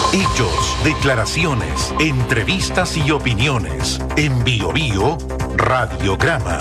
Hechos, declaraciones, entrevistas y opiniones. En Bio Bio Radiograma.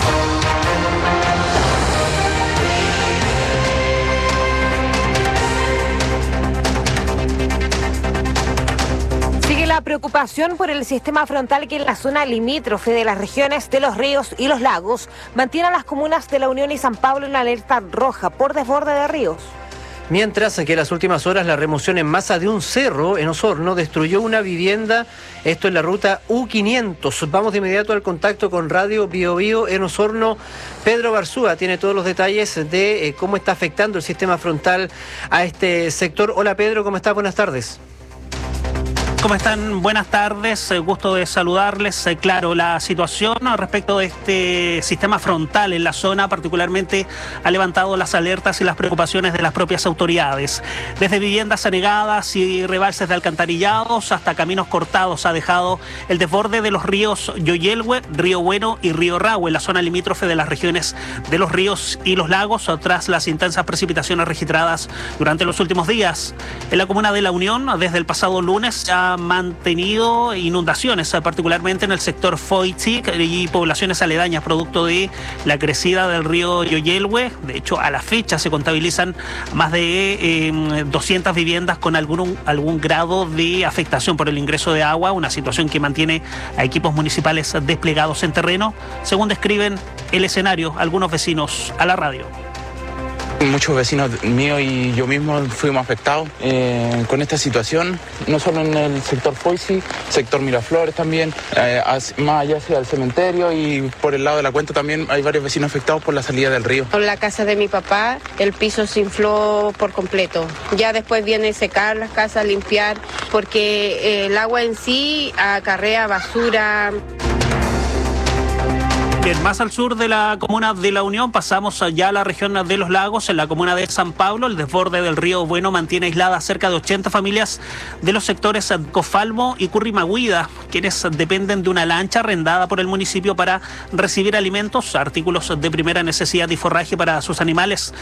Sigue la preocupación por el sistema frontal que en la zona limítrofe de las regiones de Los Ríos y Los Lagos mantiene a las comunas de La Unión y San Pablo en alerta roja por desborde de ríos. Mientras que en las últimas horas la remoción en masa de un cerro en Osorno destruyó una vivienda, esto en la ruta U500. Vamos de inmediato al contacto con Radio Bio Bio en Osorno. Pedro Barzúa tiene todos los detalles de cómo está afectando el sistema frontal a este sector. Hola Pedro, ¿cómo estás? Buenas tardes. ¿Cómo están? Buenas tardes, gusto de saludarles. Claro, la situación respecto de este sistema frontal en la zona particularmente ha levantado las alertas y las preocupaciones de las propias autoridades. Desde viviendas anegadas y rebalses de alcantarillados hasta caminos cortados ha dejado el desborde de los ríos Yoyelhue, Río Bueno y Río Rahue en la zona limítrofe de las regiones de Los Ríos y Los Lagos tras las intensas precipitaciones registradas durante los últimos días. En la comuna de La Unión, desde el pasado lunes, se ha mantenido inundaciones, particularmente en el sector Foitzig y poblaciones aledañas, producto de la crecida del río Yoyelhue. De hecho, a la fecha se contabilizan más de 200 viviendas con algún grado de afectación por el ingreso de agua, una situación que mantiene a equipos municipales desplegados en terreno, según describen el escenario algunos vecinos a la radio. Muchos vecinos míos y yo mismo fuimos afectados con esta situación, no solo en el sector Foitzig, sector Miraflores también, más allá hacia el cementerio, y por el lado de la Cuenta también hay varios vecinos afectados por la salida del río. En la casa de mi papá el piso se infló por completo. Ya después viene secar las casas, limpiar, porque el agua en sí acarrea basura. Bien, más al sur de la comuna de La Unión pasamos ya a la región de Los Lagos. En la comuna de San Pablo, el desborde del río Bueno mantiene aisladas cerca de 80 familias de los sectores Cofalmo y Currimahuida, quienes dependen de una lancha arrendada por el municipio para recibir alimentos, artículos de primera necesidad y forraje para sus animales.